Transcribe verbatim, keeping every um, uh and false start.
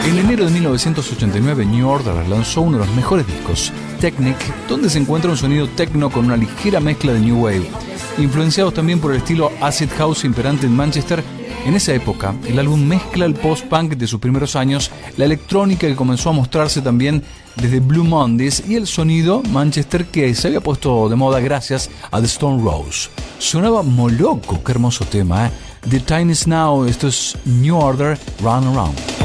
En enero de mil novecientos ochenta y nueve, New Order lanzó uno de los mejores discos, Technic, donde se encuentra un sonido techno con una ligera mezcla de New Wave. Influenciados también por el estilo acid house imperante en Manchester, en esa época el álbum mezcla el post-punk de sus primeros años, la electrónica que comenzó a mostrarse también desde Blue Mondays y el sonido Manchester que se había puesto de moda gracias a The Stone Roses. Sonaba moloco, qué hermoso tema, ¿eh? The Time Is Now, esto es New Order, Run Around.